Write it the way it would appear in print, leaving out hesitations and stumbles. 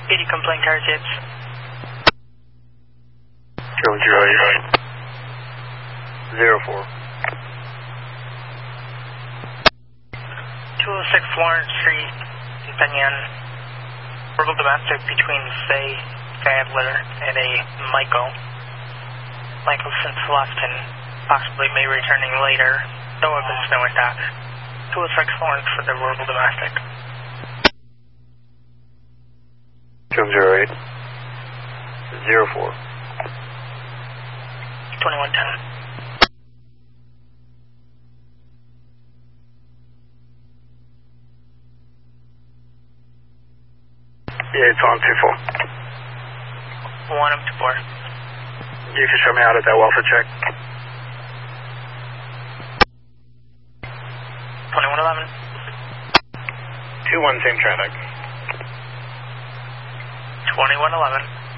80 complaint car hits. 04. 206 Florence Street, Penyon. Verbal domestic between Faye Fadler and a Michael. Michael since left and possibly may returning later. No evidence, no attack. 206 Florence for the verbal domestic. 208. 04. 2110. Yeah, it's on 2-4. 1 up to 4. You can show me out at that welfare check. 2111. 2-1, same traffic. 2111.